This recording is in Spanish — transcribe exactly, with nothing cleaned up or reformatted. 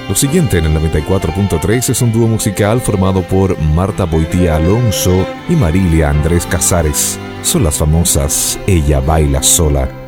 Lo siguiente en el noventa y cuatro punto tres es un dúo musical formado por Marta Boitía Alonso y Marilia Andrés Casares. Son las famosas Ella Baila Sola.